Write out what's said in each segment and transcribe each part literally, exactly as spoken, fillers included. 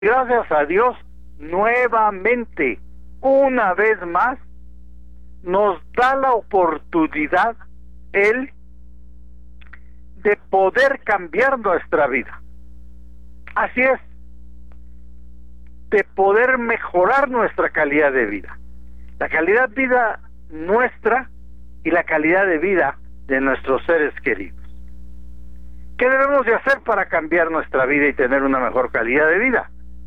Gracias a Dios, nuevamente, una vez más, nos da la oportunidad Él de poder cambiar nuestra vida. Así es, de poder mejorar nuestra calidad de vida. La calidad de vida nuestra y la calidad de vida de nuestros seres queridos. ¿Qué debemos de hacer para cambiar nuestra vida y tener una mejor calidad de vida?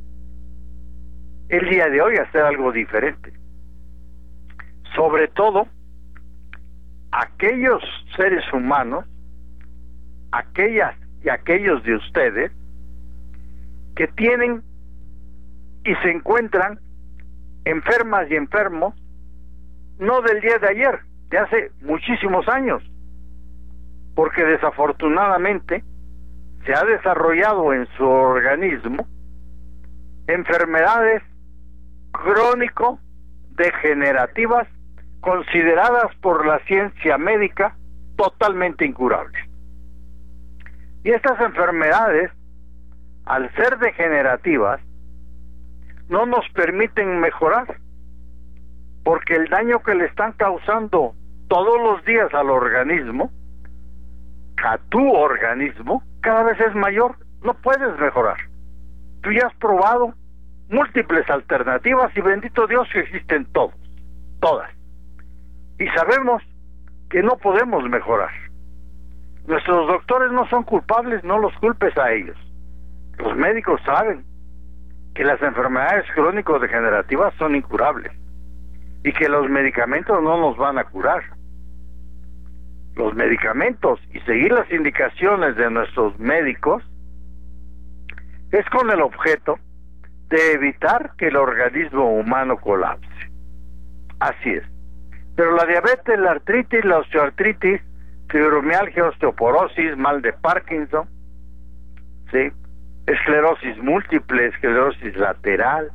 El día de hoy hacer algo diferente. Sobre todo, aquellos seres humanos, aquellas y aquellos de ustedes que tienen y se encuentran enfermas y enfermos, no del día de ayer, de hace muchísimos años, porque desafortunadamente se ha desarrollado en su organismo enfermedades crónico-degenerativas consideradas por la ciencia médica totalmente incurables. Y estas enfermedades, al ser degenerativas, no nos permiten mejorar, porque el daño que le están causando todos los días al organismo, a tu organismo, cada vez es mayor. No puedes mejorar. Tú ya has probado múltiples alternativas y bendito Dios que existen todos, todas. Y sabemos que no podemos mejorar. Nuestros doctores no son culpables, no los culpes a ellos. Los médicos saben que las enfermedades crónico-degenerativas son incurables y que los medicamentos no nos van a curar. Los medicamentos y seguir las indicaciones de nuestros médicos es con el objeto de evitar que el organismo humano colapse. Así es. Pero la diabetes, la artritis, la osteoartritis, fibromialgia, osteoporosis, mal de Parkinson, ¿sí?, esclerosis múltiple, esclerosis lateral,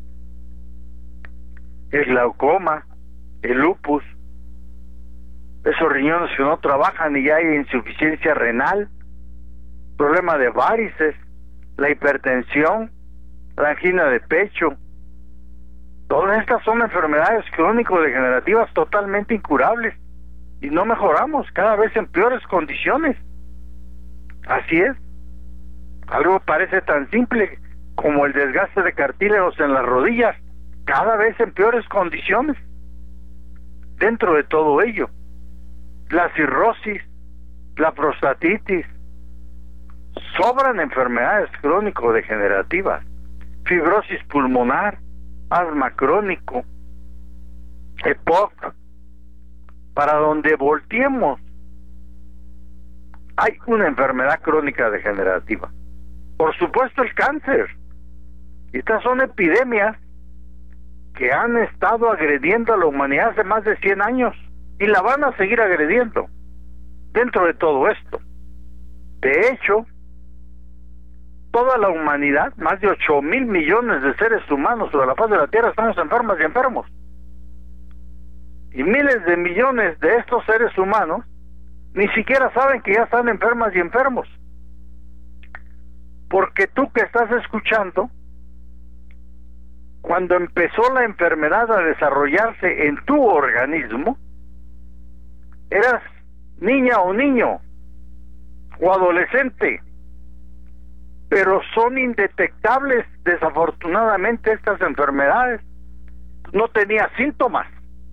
el glaucoma, el lupus, esos riñones que no trabajan y ya hay insuficiencia renal, problema de varices, la hipertensión, la angina de pecho. Todas estas son enfermedades crónico-degenerativas totalmente incurables y no mejoramos, cada vez en peores condiciones. Así es. Algo parece tan simple como el desgaste de cartílagos en las rodillas, cada vez en peores condiciones. Dentro de todo ello, la cirrosis, la prostatitis, sobran enfermedades crónico-degenerativas, fibrosis pulmonar, asma crónico, E P O C. Para donde volteemos, hay una enfermedad crónica degenerativa. Por supuesto, el cáncer. Estas son epidemias que han estado agrediendo a la humanidad hace más de cien años y la van a seguir agrediendo dentro de todo esto. De hecho, toda la humanidad, más de ocho mil millones de seres humanos sobre la faz de la Tierra, estamos enfermas y enfermos. Y miles de millones de estos seres humanos ni siquiera saben que ya están enfermas y enfermos. Porque tú que estás escuchando, cuando empezó la enfermedad a desarrollarse en tu organismo, eras niña o niño o adolescente, pero son indetectables desafortunadamente estas enfermedades. No tenías síntomas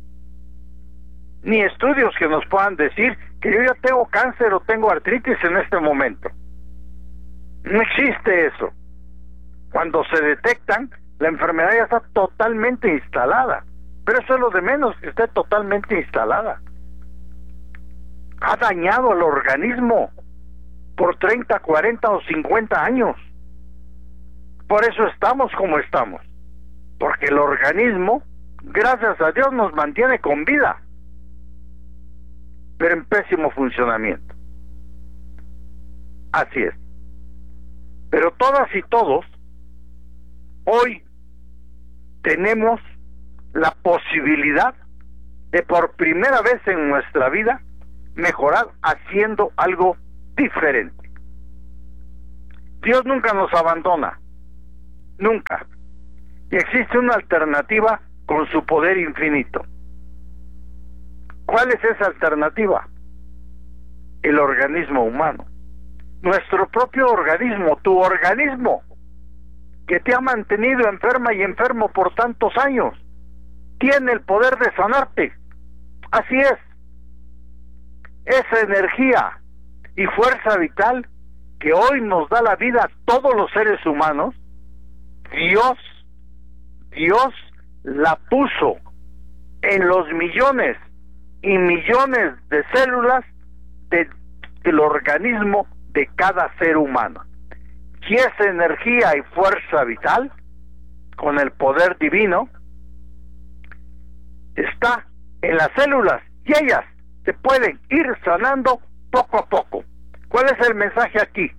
ni estudios que nos puedan decir que yo ya tengo cáncer o tengo artritis en este momento. No existe eso. Cuando se detectan, la enfermedad ya está totalmente instalada, pero eso es lo de menos, que esté totalmente instalada. Ha dañado al organismo por treinta, cuarenta o cincuenta años. Por eso estamos como estamos, porque el organismo, gracias a Dios, nos mantiene con vida, pero en pésimo funcionamiento. Así es. Pero todas y todos, hoy tenemos la posibilidad de por primera vez en nuestra vida mejorar haciendo algo diferente. Dios nunca nos abandona. nunca. Y existe una alternativa con su poder infinito. ¿Cuál es esa alternativa? El organismo humano. Nuestro propio organismo, tu organismo, que te ha mantenido enferma y enfermo por tantos años, tiene el poder de sanarte. Así es. Esa energía y fuerza vital que hoy nos da la vida a todos los seres humanos, Dios, Dios la puso en los millones y millones de células de, del organismo de cada ser humano. Y esa energía y fuerza vital, con el poder divino, está en las células y ellas se pueden ir sanando poco a poco. ¿Cuál es el mensaje aquí?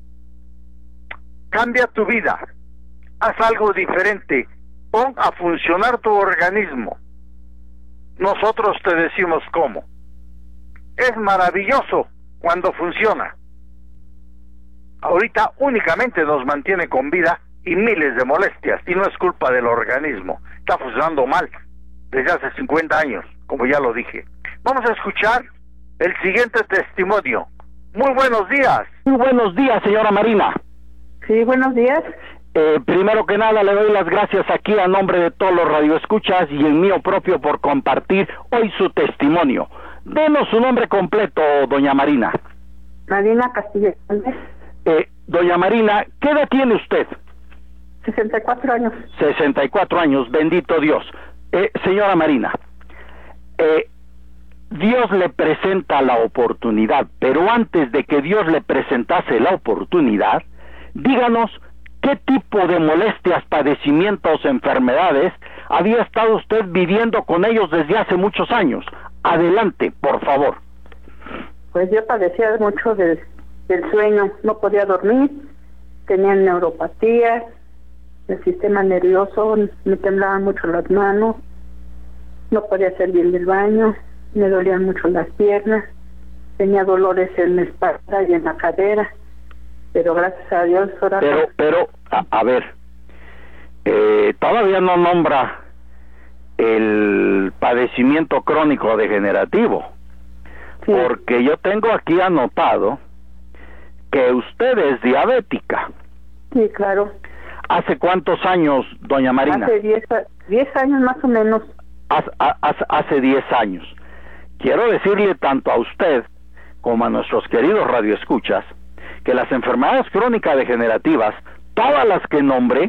Cambia tu vida, haz algo diferente, pon a funcionar tu organismo. Nosotros te decimos cómo. Es maravilloso cuando funciona. Ahorita únicamente nos mantiene con vida y miles de molestias, y no es culpa del organismo. Está funcionando mal desde hace cincuenta años, como ya lo dije. Vamos a escuchar el siguiente testimonio. Muy buenos días. Muy buenos días, señora Marina. Sí, buenos días. Eh, primero que nada, le doy las gracias aquí a nombre de todos los radioescuchas y el mío propio por compartir hoy su testimonio. Denos su nombre completo, doña Marina. Marina Castillo. Eh, doña Marina, ¿qué edad tiene usted? sesenta y cuatro años. sesenta y cuatro años, bendito Dios. Eh, señora Marina, eh, Dios le presenta la oportunidad, pero antes de que Dios le presentase la oportunidad, díganos qué tipo de molestias, padecimientos, enfermedades había estado usted viviendo con ellos desde hace muchos años. Adelante, por favor. Pues yo padecía mucho del, del sueño, no podía dormir, tenía neuropatía, el sistema nervioso, me temblaban mucho las manos, no podía salir del baño, me dolían mucho las piernas, tenía dolores en la espalda y en la cadera, pero gracias a Dios ahora... Pero, pero, a, a ver, eh, todavía no nombra el padecimiento crónico degenerativo, sí. Porque yo tengo aquí anotado que usted es diabética. Sí, claro. ¿Hace cuántos años, doña Marina? Hace diez años más o menos. Hace, hace, hace diez años. Quiero decirle tanto a usted como a nuestros queridos radioescuchas que las enfermedades crónicas degenerativas, todas las que nombré,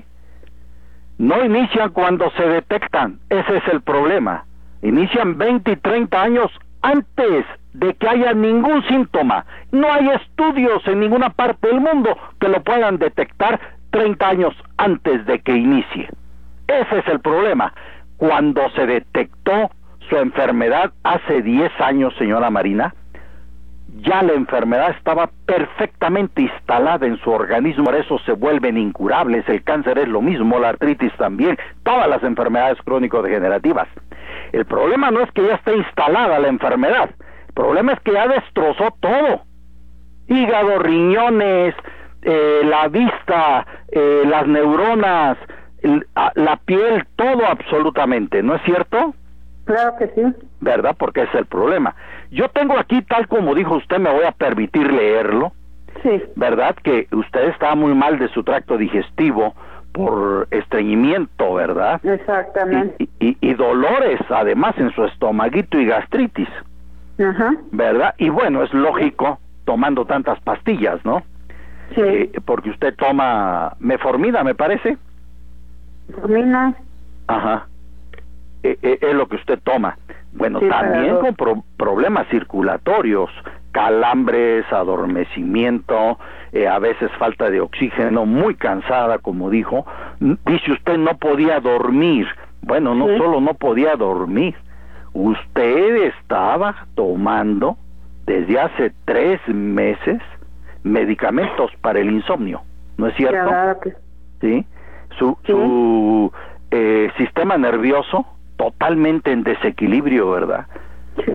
no inician cuando se detectan. Ese es el problema. Inician veinte y treinta años antes de que haya ningún síntoma. No hay estudios en ninguna parte del mundo que lo puedan detectar treinta años antes de que inicie. Ese es el problema. Cuando se detectó su enfermedad hace diez años, señora Marina, ya la enfermedad estaba perfectamente instalada en su organismo, por eso se vuelven incurables. El cáncer es lo mismo, la artritis también, todas las enfermedades crónico-degenerativas. El problema no es que ya esté instalada la enfermedad, el problema es que ya destrozó todo: hígado, riñones, eh, la vista, eh, las neuronas, el, a, la piel, todo absolutamente, ¿no es cierto? Claro que sí. ¿Verdad? Porque ese es el problema. Yo tengo aquí, tal como dijo usted, me voy a permitir leerlo. Sí. ¿Verdad? Que usted está muy mal de su tracto digestivo por estreñimiento, ¿verdad? Exactamente. Y, y, y dolores, además, en su estomaguito y gastritis. Ajá. ¿Verdad? Y bueno, es lógico, tomando tantas pastillas, ¿no? Sí. Eh, porque usted toma metformina, me parece. Metformina. Ajá. Eh, eh, es lo que usted toma. Bueno, sí, también con pro problemas circulatorios, calambres, adormecimiento, eh, a veces falta de oxígeno, muy cansada, como dijo. Dice usted no podía dormir. Bueno, no sí. Solo no podía dormir, usted estaba tomando desde hace tres meses medicamentos para el insomnio, ¿no es cierto? Claro que... Sí. Su, sí. su eh, sistema nervioso totalmente en desequilibrio, ¿verdad? Sí.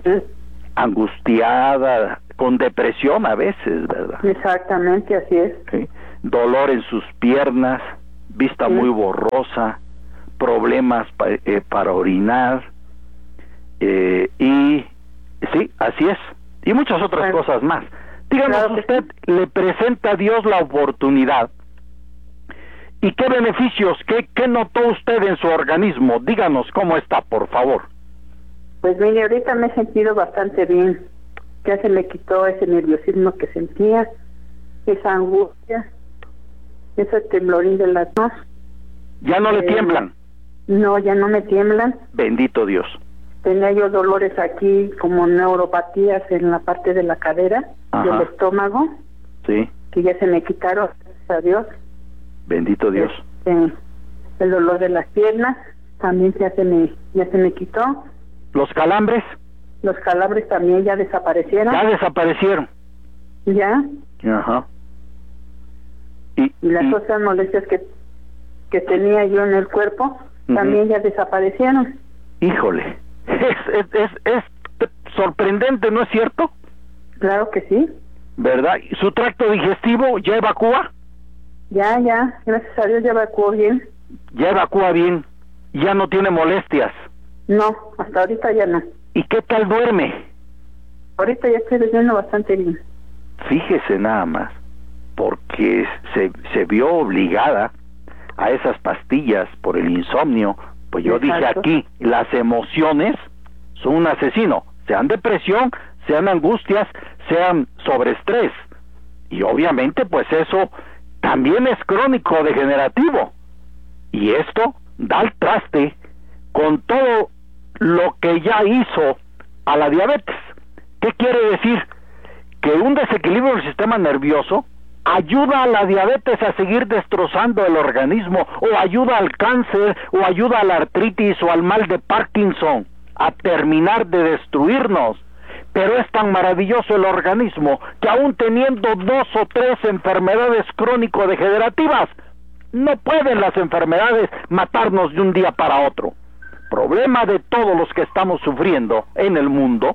Angustiada, con depresión a veces, ¿verdad? Exactamente, así es. ¿Sí? Dolor en sus piernas, vista sí. muy borrosa, problemas pa, eh, para orinar, eh, y sí, así es, y muchas otras bueno, cosas más. Díganos, claro usted sí. le presenta a Dios la oportunidad, ¿y qué beneficios, qué, qué notó usted en su organismo? Díganos cómo está, por favor. Pues mire, ahorita me he sentido bastante bien. Ya se me quitó ese nerviosismo que sentía, esa angustia, ese temblorín de las manos. ¿Ya no le Eh, tiemblan? No, ya no me tiemblan. Bendito Dios. Tenía yo dolores aquí, como neuropatías en la parte de la cadera, Ajá. del estómago, Sí, que ya se me quitaron, gracias a Dios. bendito Dios. Este, el dolor de las piernas también ya se me, ya se me quitó. ¿Los calambres? Los calambres también ya desaparecieron. Ya desaparecieron. Ya. Ajá. Y, Y las y- otras molestias que, que tenía yo en el cuerpo Ujú. también ya desaparecieron. híjole, es, es, es, es sorprendente, ¿no es cierto? Claro que sí. ¿Verdad? ¿Y su tracto digestivo ya evacúa? Ya, ya. Gracias a Dios ya evacuó bien. Ya evacúa bien. Ya no tiene molestias. No, hasta ahorita ya no. ¿Y qué tal duerme? Ahorita ya estoy durmiendo bastante bien. Fíjese nada más, porque se, se vio obligada a esas pastillas por el insomnio. Pues yo dije Exacto. aquí, las emociones son un asesino, sean depresión, sean angustias, sean sobreestrés. Y obviamente pues eso también es crónico degenerativo. Y esto da al traste con todo lo que ya hizo a la diabetes. ¿Qué quiere decir? Que un desequilibrio del sistema nervioso ayuda a la diabetes a seguir destrozando el organismo, o ayuda al cáncer, o ayuda a la artritis o al mal de Parkinson a terminar de destruirnos. Pero es tan maravilloso el organismo que aún teniendo dos o tres enfermedades crónico-degenerativas, no pueden las enfermedades matarnos de un día para otro. Problema de todos los que estamos sufriendo en el mundo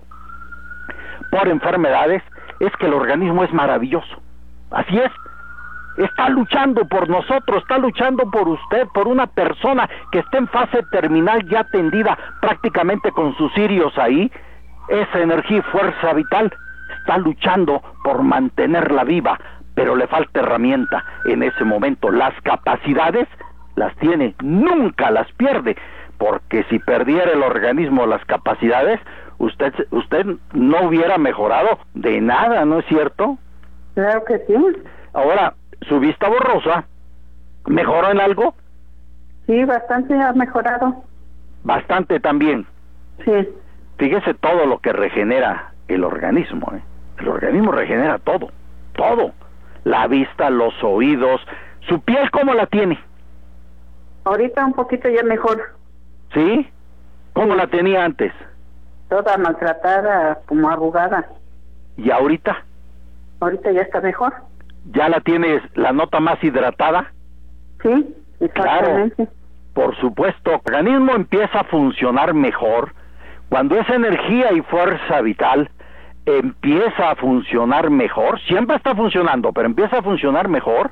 por enfermedades es que el organismo es maravilloso. Así es, está luchando por nosotros, está luchando por usted, por una persona que está en fase terminal ya atendida prácticamente con sus cirios ahí. Esa energía y fuerza vital está luchando por mantenerla viva, pero le falta herramienta en ese momento. Las capacidades las tiene, nunca las pierde, porque si perdiera el organismo las capacidades, usted usted no hubiera mejorado de nada, ¿no es cierto? Claro que sí. Ahora, su vista borrosa, ¿mejoró en algo? Sí, bastante ha mejorado. Bastante también. Sí. Fíjese todo lo que regenera el organismo, ¿eh? El organismo regenera todo, todo. La vista, los oídos, su piel, ¿cómo la tiene? Ahorita un poquito ya mejor. ¿Sí? ¿Cómo la tenía antes? Toda maltratada, como arrugada. ¿Y ahorita? Ahorita ya está mejor. ¿Ya la tienes, la nota más hidratada? Sí, exactamente. Claro, por supuesto. El organismo empieza a funcionar mejor cuando esa energía y fuerza vital empieza a funcionar mejor. Siempre está funcionando, pero empieza a funcionar mejor.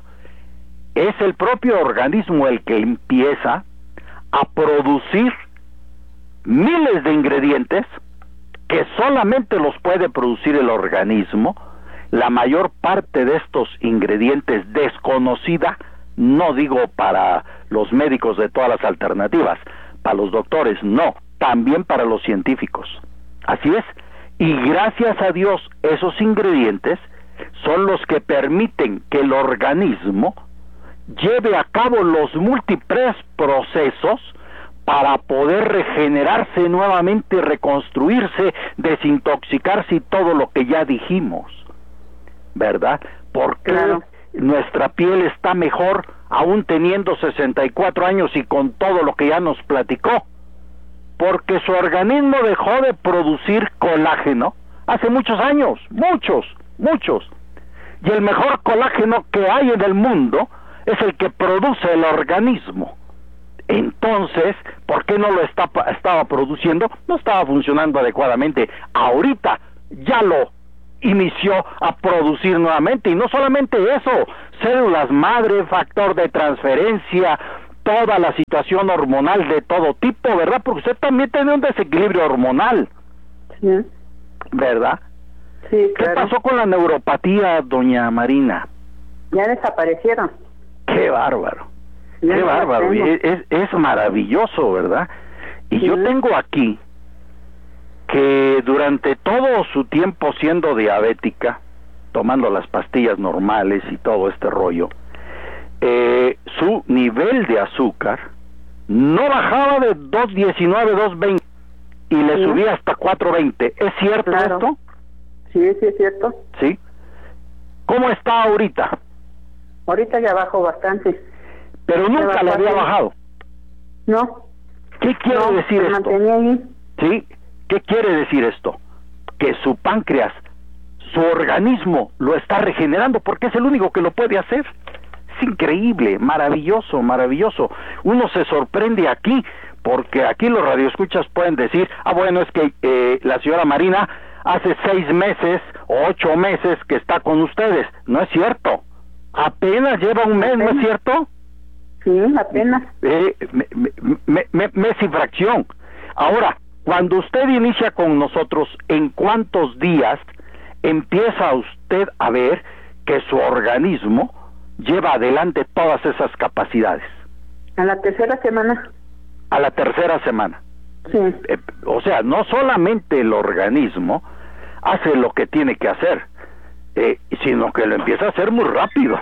Es el propio organismo el que empieza a producir miles de ingredientes que solamente los puede producir el organismo. La mayor parte de estos ingredientes desconocida, no digo para los médicos de todas las alternativas, para los doctores no, también para los científicos. Así es, y gracias a Dios esos ingredientes son los que permiten que el organismo lleve a cabo los múltiples procesos para poder regenerarse nuevamente, reconstruirse, desintoxicarse y todo lo que ya dijimos, ¿verdad? Porque claro, nuestra piel está mejor aún teniendo sesenta y cuatro años y con todo lo que ya nos platicó, porque su organismo dejó de producir colágeno hace muchos años, muchos, muchos, y el mejor colágeno que hay en el mundo es el que produce el organismo. Entonces, ¿por qué no lo está, estaba produciendo? No estaba funcionando adecuadamente. Ahorita ya lo inició a producir nuevamente. Y no solamente eso, células madre, factor de transferencia, toda la situación hormonal de todo tipo, ¿verdad? Porque usted también tiene un desequilibrio hormonal, Sí. ¿verdad? Sí, ¿Qué claro. pasó con la neuropatía, doña Marina? Ya desaparecieron. ¡Qué bárbaro! Ya ¡Qué no las bárbaro! tengo. Es, es, es maravilloso, ¿verdad? Y Sí. yo tengo aquí que durante todo su tiempo siendo diabética, tomando las pastillas normales y todo este rollo, eh, su nivel de azúcar no bajaba de dos diecinueve, dos veinte y le Sí. subía hasta cuatro veinte. ¿Es cierto Claro. esto? Sí, sí es cierto. ¿Sí? ¿Cómo está ahorita? Ahorita ya bajó bastante. Pero nunca bajó le había así. bajado. No. ¿Qué quiere no, decir se esto? mantenía ahí. ¿Sí? ¿Qué quiere decir esto? Que su páncreas, su organismo lo está regenerando porque es el único que lo puede hacer. Es increíble, maravilloso, maravilloso. Uno se sorprende aquí porque aquí los radioescuchas pueden decir, ah, bueno, es que eh, la señora Marina hace seis meses o ocho meses que está con ustedes. No es cierto. Apenas lleva un mes, ¿no es cierto? Sí, apenas. Eh, me, me, me, me, mes y fracción. Ahora, cuando usted inicia con nosotros, ¿en cuántos días empieza usted a ver que su organismo lleva adelante todas esas capacidades? A la tercera semana. A la tercera semana. Sí. Eh, o sea, no solamente el organismo hace lo que tiene que hacer, eh, sino que lo empieza a hacer muy rápido.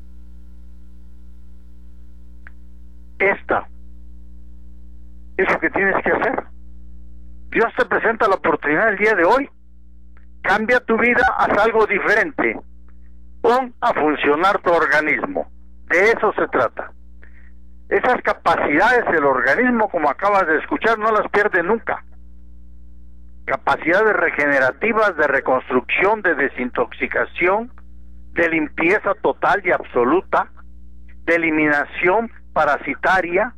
Esta es lo que tienes que hacer. Dios te presenta la oportunidad el día de hoy. Cambia tu vida, haz algo diferente. Pon a funcionar tu organismo. De eso se trata. Esas capacidades del organismo, como acabas de escuchar, no las pierde nunca. Capacidades regenerativas, de reconstrucción, de desintoxicación, de limpieza total y absoluta, de eliminación parasitaria,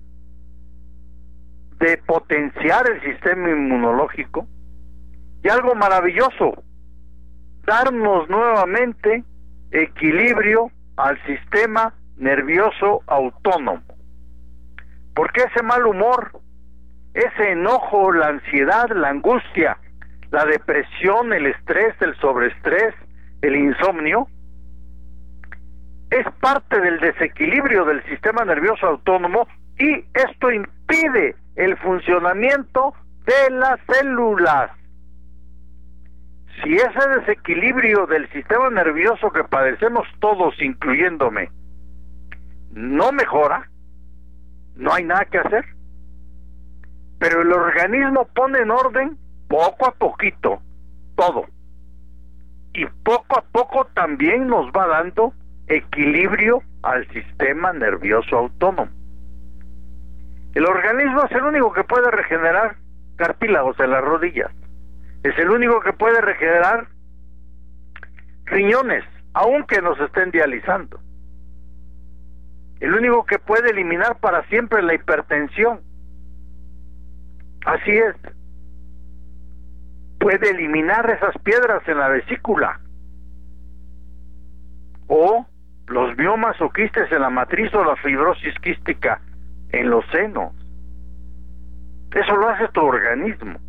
de potenciar el sistema inmunológico, y algo maravilloso, darnos nuevamente equilibrio al sistema nervioso autónomo. Porque ese mal humor, ese enojo, la ansiedad, la angustia, la depresión, el estrés, el sobreestrés, el insomnio, es parte del desequilibrio del sistema nervioso autónomo, y esto impide el funcionamiento de las células. Si ese desequilibrio del sistema nervioso que padecemos todos, incluyéndome, no mejora, no hay nada que hacer. Pero el organismo pone en orden poco a poquito todo, y poco a poco también nos va dando equilibrio al sistema nervioso autónomo. El organismo es el único que puede regenerar cartílagos en las rodillas, es el único que puede regenerar riñones, aunque nos estén dializando, el único que puede eliminar para siempre la hipertensión. Así es, puede eliminar esas piedras en la vesícula, o los miomas o quistes en la matriz, o la fibrosis quística en los senos. Eso lo hace tu organismo.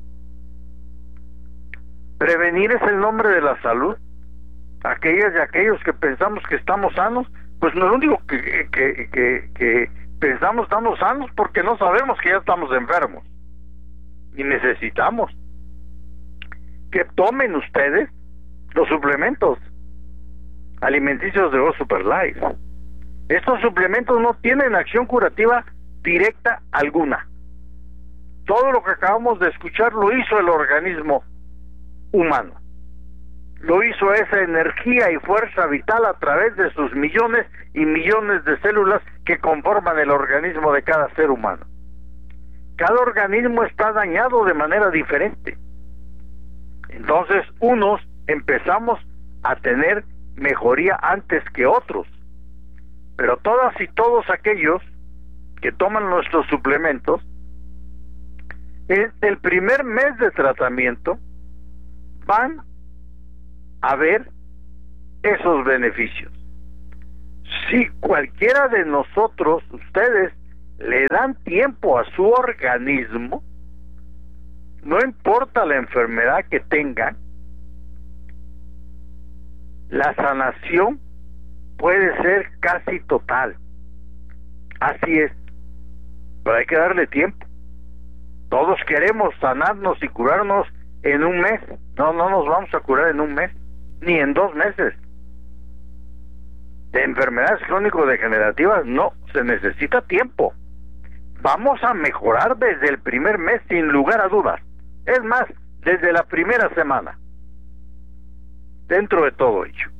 Prevenir es el nombre de la salud. Aquellas y aquellos que pensamos que estamos sanos, pues no es lo único que, que, que, que pensamos estamos sanos, porque no sabemos que ya estamos enfermos y necesitamos que tomen ustedes los suplementos alimenticios de Go Super Life. Estos suplementos no tienen acción curativa directa alguna. Todo lo que acabamos de escuchar lo hizo el organismo humano. Lo hizo esa energía y fuerza vital a través de sus millones y millones de células que conforman el organismo de cada ser humano. Cada organismo está dañado de manera diferente. Entonces, unos empezamos a tener mejoría antes que otros. Pero todas y todos aquellos que toman nuestros suplementos, en el primer mes de tratamiento van a ver esos beneficios. Si cualquiera de nosotros, ustedes, le dan tiempo a su organismo, no importa la enfermedad que tengan, la sanación puede ser casi total. Así es, pero hay que darle tiempo. Todos queremos sanarnos y curarnos en un mes. No, no nos vamos a curar en un mes, ni en dos meses. De enfermedades crónico-degenerativas no, se necesita tiempo. Vamos a mejorar desde el primer mes, sin lugar a dudas. Es más, desde la primera semana. Dentro de todo ello,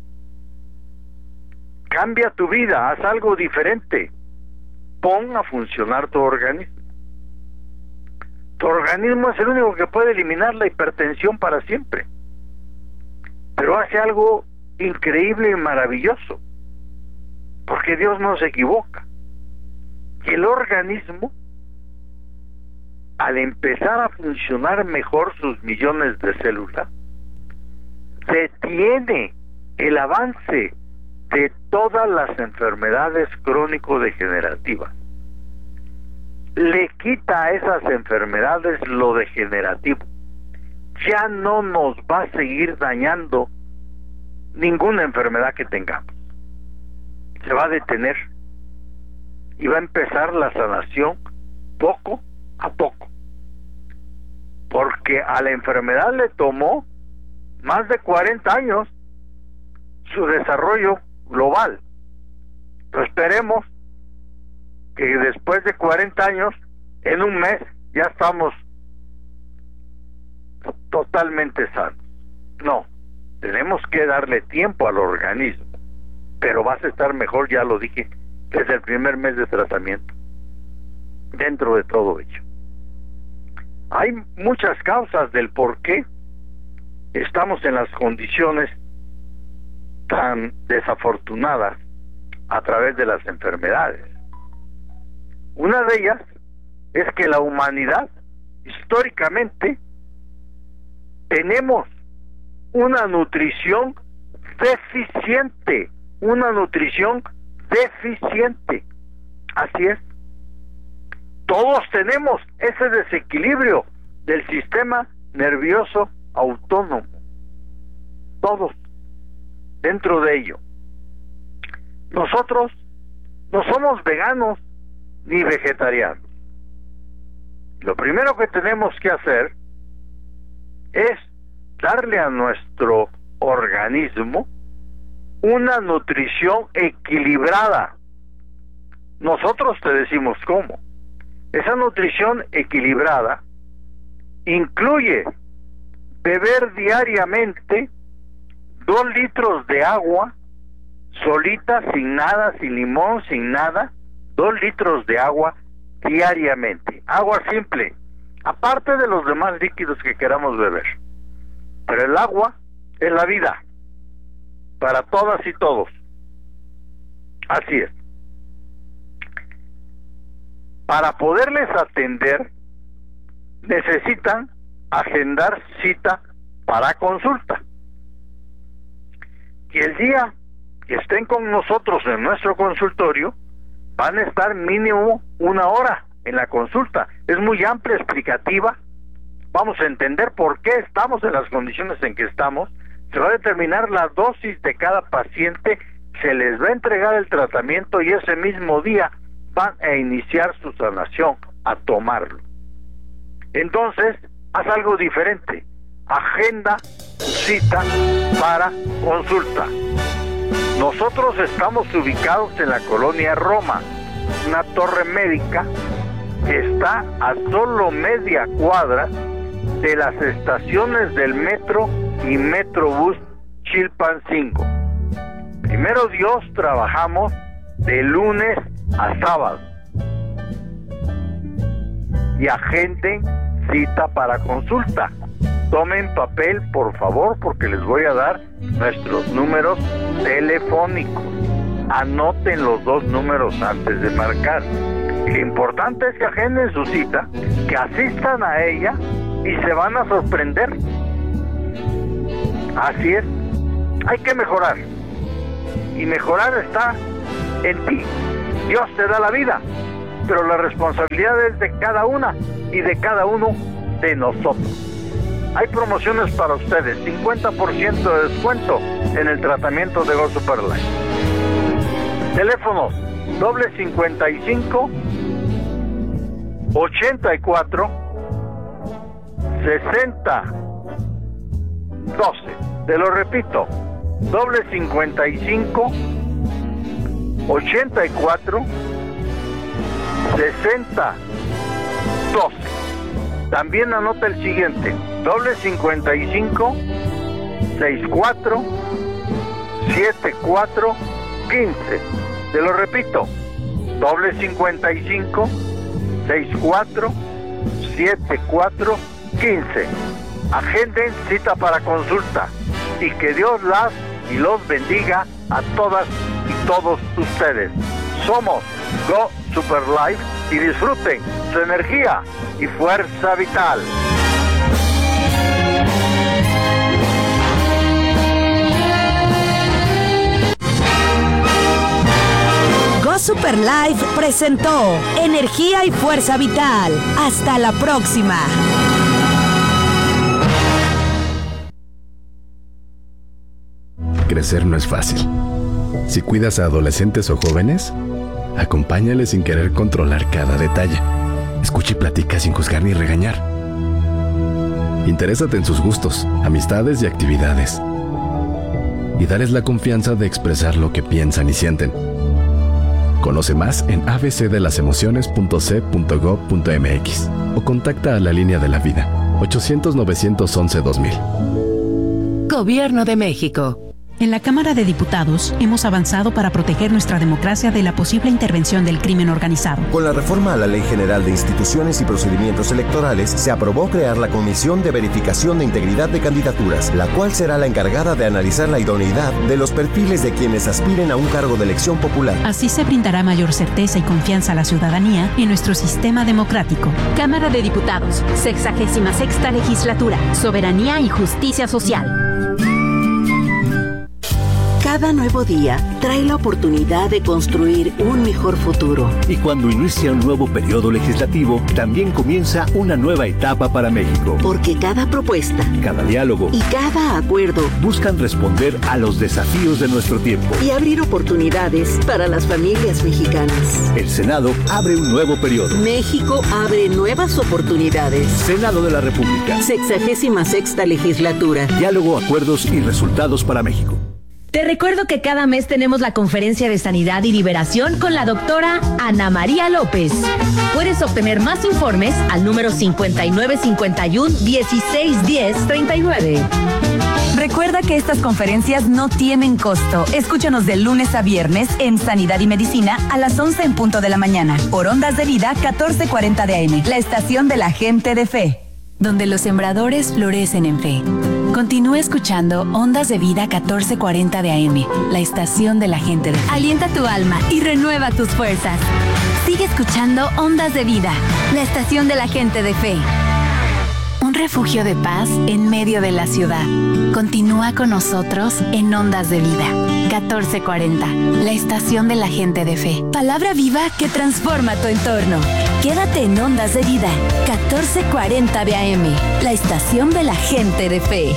cambia tu vida, haz algo diferente. Pon a funcionar tu organismo. Tu organismo es el único que puede eliminar la hipertensión para siempre. Pero hace algo increíble y maravilloso, porque Dios no se equivoca. El organismo, al empezar a funcionar mejor sus millones de células, detiene el avance de todas las enfermedades crónico-degenerativas. Le quita a esas enfermedades lo degenerativo. Ya no nos va a seguir dañando ninguna enfermedad que tengamos. Se va a detener y va a empezar la sanación poco a poco, porque a la enfermedad le tomó más de cuarenta años su desarrollo global. Pero esperemos que después de cuarenta años, en un mes, ya estamos totalmente sanos. No, tenemos que darle tiempo al organismo, pero vas a estar mejor, ya lo dije, desde el primer mes de tratamiento. Dentro de todo ello, hay muchas causas del por qué estamos en las condiciones tan desafortunadas a través de las enfermedades. Una de ellas es que la humanidad, históricamente, tenemos una nutrición deficiente, una nutrición deficiente. Así es. Todos tenemos ese desequilibrio del sistema nervioso autónomo. Todos. Dentro de ello, nosotros no somos veganos ni vegetarianos. Lo primero que tenemos que hacer es darle a nuestro organismo una nutrición equilibrada. Nosotros te decimos cómo. Esa nutrición equilibrada incluye beber diariamente dos litros de agua solita, sin nada, sin limón, sin nada, dos litros de agua diariamente. Agua simple, aparte de los demás líquidos que queramos beber. Pero el agua es la vida, para todas y todos. Así es. Para poderles atender, necesitan agendar cita para consulta. Y el día que estén con nosotros en nuestro consultorio, van a estar mínimo una hora en la consulta. Es muy amplia, explicativa. Vamos a entender por qué estamos en las condiciones en que estamos. Se va a determinar la dosis de cada paciente, se les va a entregar el tratamiento y ese mismo día van a iniciar su sanación, a tomarlo. Entonces, haz algo diferente. Agenda cita para consulta. Nosotros estamos ubicados en la colonia Roma, una torre médica que está a solo media cuadra de las estaciones del metro y Metrobús Chilpancingo. Primero Dios, trabajamos de lunes a sábado. Y agenden cita para consulta. Tomen papel, por favor, porque les voy a dar nuestros números telefónicos. Anoten los dos números antes de marcar. Lo importante es que agenden su cita, que asistan a ella y se van a sorprender. Así es. Hay que mejorar. Y mejorar está en ti. Dios te da la vida, pero la responsabilidad es de cada una y de cada uno de nosotros. Hay promociones para ustedes, cincuenta por ciento de descuento en el tratamiento de Go Super Life. Teléfonos doble cincuenta y cinco ochenta y cuatro sesenta doce. Te lo repito, doble cincuenta y cinco ochenta y cuatro sesenta doce. También anota el siguiente, doble cincuenta y cinco sesenta y cuatro setenta y cuatro quince. Te lo repito, doble cincuenta y cinco sesenta y cuatro setenta y cuatro quince. Agenden cita para consulta y que Dios las y los bendiga a todas y todos ustedes. Somos Go Super Life y disfruten su energía y fuerza vital. Go Super Life presentó Energía y Fuerza Vital. Hasta la próxima. Crecer no es fácil. Si cuidas a adolescentes o jóvenes, acompáñales sin querer controlar cada detalle. Escucha y platica sin juzgar ni regañar. Interésate en sus gustos, amistades y actividades. Y dales la confianza de expresar lo que piensan y sienten. Conoce más en a b c de las emociones punto c punto gov punto m x o contacta a la línea de la vida ochocientos novecientos once dos mil. Gobierno de México. En la Cámara de Diputados hemos avanzado para proteger nuestra democracia de la posible intervención del crimen organizado. Con la reforma a la Ley General de Instituciones y Procedimientos Electorales, se aprobó crear la Comisión de Verificación de Integridad de Candidaturas, la cual será la encargada de analizar la idoneidad de los perfiles de quienes aspiren a un cargo de elección popular. Así se brindará mayor certeza y confianza a la ciudadanía en nuestro sistema democrático. Cámara de Diputados, sexagésima sexta legislatura, soberanía y justicia social. Cada nuevo día trae la oportunidad de construir un mejor futuro. Y cuando inicia un nuevo periodo legislativo, también comienza una nueva etapa para México. Porque cada propuesta, cada diálogo y cada acuerdo buscan responder a los desafíos de nuestro tiempo y abrir oportunidades para las familias mexicanas. El Senado abre un nuevo periodo. México abre nuevas oportunidades. Senado de la República. Sexagésima sexta legislatura. Diálogo, acuerdos y resultados para México. Te recuerdo que cada mes tenemos la conferencia de sanidad y liberación con la doctora Ana María López. Puedes obtener más informes al número cincuenta y nueve cincuenta y uno dieciséis diez treinta y nueve. Recuerda que estas conferencias no tienen costo. Escúchanos de lunes a viernes en Sanidad y Medicina a las once en punto de la mañana. Por Ondas de Vida catorce cuarenta de A M. La estación de la gente de fe. Donde los sembradores florecen en fe. Continúa escuchando Ondas de Vida catorce cuarenta de A M, la estación de la gente de fe. Alienta tu alma y renueva tus fuerzas. Sigue escuchando Ondas de Vida, la estación de la gente de fe. Un refugio de paz en medio de la ciudad. Continúa con nosotros en Ondas de Vida catorce cuarenta, la estación de la gente de fe. Palabra viva que transforma tu entorno. Quédate en Ondas de Vida catorce cuarenta de A M, la estación de la gente de fe.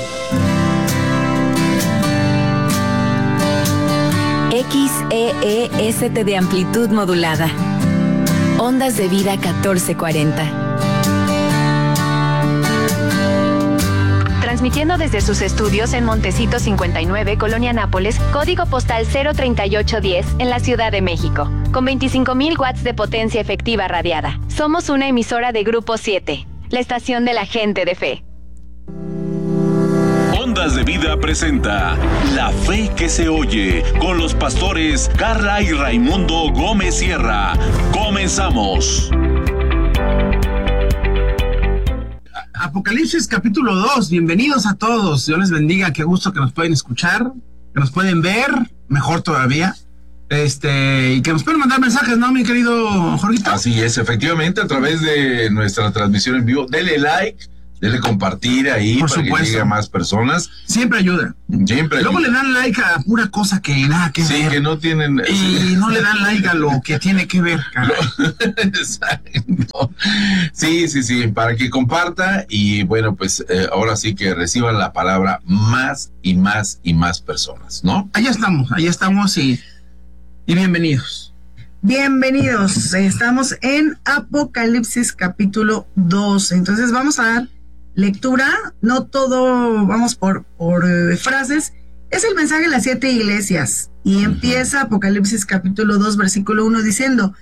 X E E S T de amplitud modulada. Ondas de Vida catorce cuarenta. Transmitiendo desde sus estudios en Montecito cincuenta y nueve, Colonia Nápoles, código postal cero treinta y ocho diez, en la Ciudad de México, con veinticinco mil watts de potencia efectiva radiada. Somos una emisora de Grupo siete, la estación de la gente de fe. Ondas de Vida presenta La Fe que se oye, con los pastores Carla y Raimundo Gómez Sierra. Comenzamos. Apocalipsis capítulo dos, bienvenidos a todos, Dios les bendiga, qué gusto que nos pueden escuchar, que nos pueden ver, mejor todavía, este, y que nos pueden mandar mensajes, ¿no, mi querido Jorgito? Así es, efectivamente, a través de nuestra transmisión en vivo, dele like, Dele compartir ahí Por para supuesto. que llegue a más personas. Siempre ayuda. Siempre Luego ayuda. le dan like a pura cosa que nada que Sí, ver. que no tienen... Y no le dan like a lo que tiene que ver, caray. Exacto. Sí, sí, sí, para que comparta y bueno, pues eh, ahora sí que reciban la palabra más y más y más personas, ¿no? Allá estamos, allá estamos y, y bienvenidos. Bienvenidos, estamos en Apocalipsis capítulo doce, entonces vamos a dar lectura, no todo, vamos por, por eh, frases, es el mensaje de las siete iglesias y empieza Apocalipsis capítulo dos versículo uno diciendo: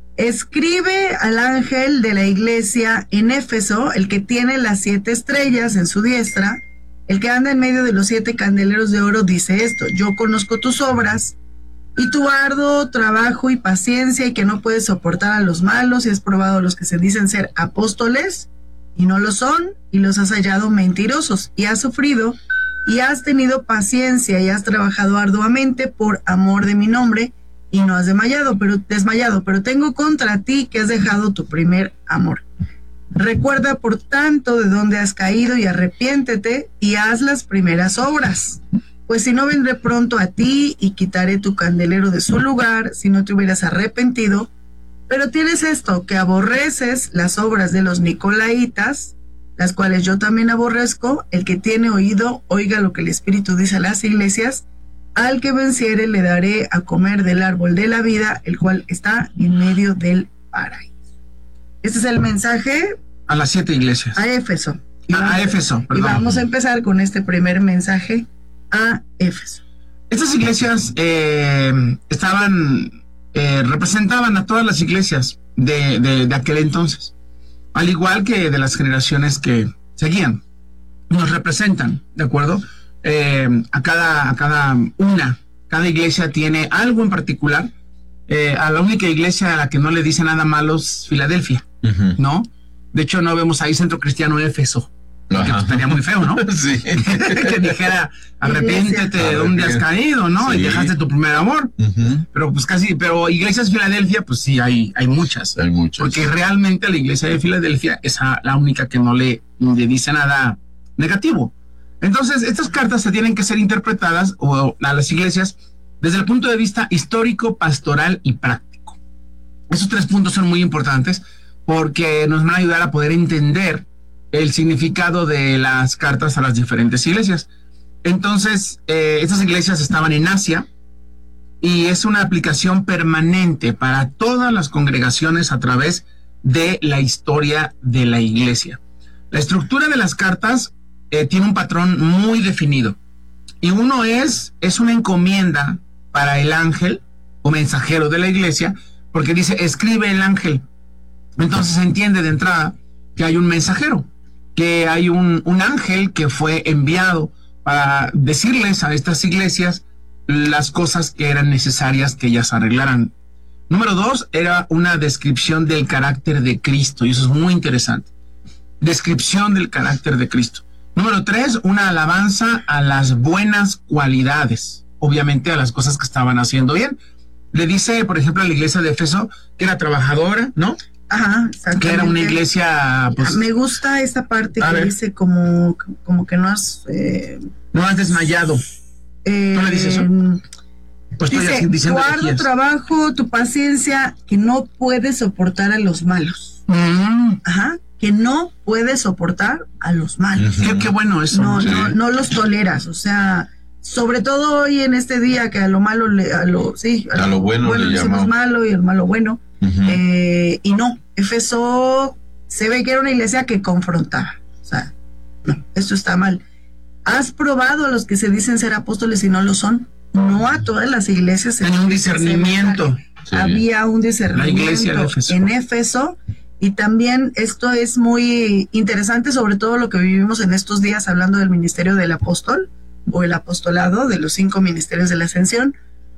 escribe al ángel de la iglesia en Éfeso, el que tiene las siete estrellas en su diestra, el que anda en medio de los siete candeleros de oro, dice esto: yo conozco tus obras y tu arduo trabajo y paciencia, y que no puedes soportar a los malos, y has probado a los que se dicen ser apóstoles y no lo son, y los has hallado mentirosos, y has sufrido y has tenido paciencia y has trabajado arduamente por amor de mi nombre, y no has desmayado, pero desmayado, pero tengo contra ti que has dejado tu primer amor. Recuerda por tanto de dónde has caído y arrepiéntete y haz las primeras obras. Pues si no, vendré pronto a ti y quitaré tu candelero de su lugar si no te hubieras arrepentido. Pero tienes esto, que aborreces las obras de los nicolaitas, las cuales yo también aborrezco. El que tiene oído, oiga lo que el Espíritu dice a las iglesias. Al que venciere le daré a comer del árbol de la vida, el cual está en medio del paraíso. Este es el mensaje a las siete iglesias. A Éfeso. Y a, a Éfeso, perdón. Y vamos a empezar con este primer mensaje a Éfeso. Estas iglesias eh, estaban, eh, representaban a todas las iglesias de, de, de aquel entonces, al igual que de las generaciones que seguían. Nos representan, ¿de acuerdo? Eh, a cada, a cada una, cada iglesia tiene algo en particular. Eh, a la única iglesia a la que no le dice nada malo es Filadelfia, uh-huh. ¿no? De hecho, no vemos ahí Centro Cristiano Éfeso, que pues, estaría muy feo, ¿no? Sí. Que dijera, arrepiéntete de dónde has caído, ¿no? Sí. Y dejaste tu primer amor. Uh-huh. Pero pues casi, pero iglesias Filadelfia, pues sí, hay, hay muchas. Hay muchas. Porque realmente la iglesia de Filadelfia es a, la única que no le, le dice nada negativo. Entonces, estas cartas se tienen que ser interpretadas o, a las iglesias desde el punto de vista histórico, pastoral y práctico. Esos tres puntos son muy importantes porque nos van a ayudar a poder entender el significado de las cartas a las diferentes iglesias. Entonces, eh, estas iglesias estaban en Asia y es una aplicación permanente para todas las congregaciones a través de la historia de la iglesia. La estructura de las cartas eh, tiene un patrón muy definido y uno es, es una encomienda para el ángel o mensajero de la iglesia, porque dice, escribe el ángel. Entonces se entiende de entrada que hay un mensajero, que hay un, un ángel que fue enviado para decirles a estas iglesias las cosas que eran necesarias que ellas arreglaran. Número dos, era una descripción del carácter de Cristo, y eso es muy interesante. Descripción del carácter de Cristo. Número tres, una alabanza a las buenas cualidades, obviamente a las cosas que estaban haciendo bien. Le dice, por ejemplo, a la iglesia de Éfeso que era trabajadora, ¿no? Ajá, que era una iglesia, pues, me gusta esta parte que ver. dice como, como que no has eh, no has desmayado. Eh, ¿Tú le dices eso? Pues dice, tu arduo trabajo, tu paciencia, que no puedes soportar a los malos. Mm. Ajá, que no puedes soportar a los malos. Uh-huh. Qué, qué bueno eso. No, sí. no, no los toleras, o sea, sobre todo hoy en este día que a lo malo le, a lo, sí, a, a lo bueno, bueno le decimos malo y al malo bueno. Uh-huh. eh, y no, Éfeso se ve que era una iglesia que confrontaba, o sea, no, esto está mal. ¿Has probado a los que se dicen ser apóstoles y no lo son? No a todas las iglesias. En un discernimiento. Sí. Había un discernimiento en Éfeso, y también esto es muy interesante, sobre todo lo que vivimos en estos días hablando del ministerio del apóstol o el apostolado, de los cinco ministerios de la ascensión.